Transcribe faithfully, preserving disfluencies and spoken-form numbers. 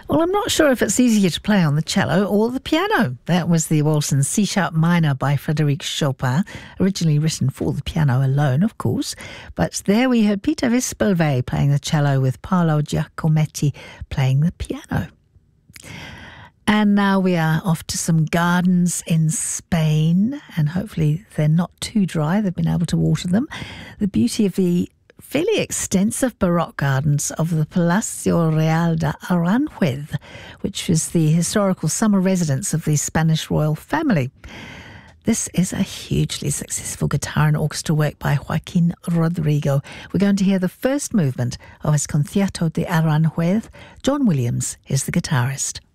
Well, I'm not sure if it's easier to play on the cello or the piano. That was the waltz in C-sharp minor by Frédéric Chopin, originally written for the piano alone, of course. But there we heard Peter Wispelwey playing the cello with Paolo Giacometti playing the piano. And now we are off to some gardens in Spain, and hopefully they're not too dry. They've been able to water them. The beauty of the fairly extensive Baroque gardens of the Palacio Real de Aranjuez, which was the historical summer residence of the Spanish royal family. This is a hugely successful guitar and orchestra work by Joaquin Rodrigo. We're going to hear the first movement of his Concierto de Aranjuez. John Williams is the guitarist.